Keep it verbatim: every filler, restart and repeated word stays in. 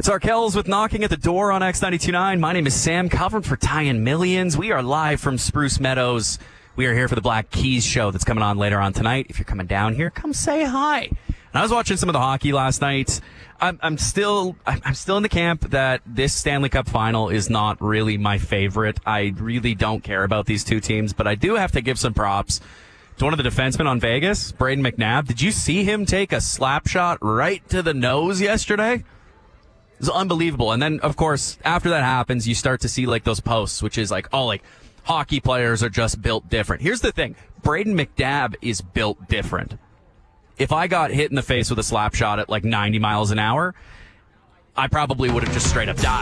It's Arkells with Knocking at the Door on X ninety-two point nine. My name is Sam, covering for Tyin Millions. We are live from Spruce Meadows. We are here for the Black Keys show that's coming on later on tonight. If you're coming down here, come say hi. And I was watching some of the hockey last night. I'm, I'm still I'm still in the camp that this Stanley Cup final is not really my favorite. I really don't care about these two teams, but I do have to give some props to one of the defensemen on Vegas, Braden McNabb. Did you see him take a slap shot right to the nose yesterday? It was unbelievable. And then, of course, after that happens, you start to see like those posts, which is like, oh, like hockey players are just built different. Here's the thing. Braden McNabb is built different. If I got hit in the face with a slap shot at like ninety miles an hour, I probably would have just straight up died.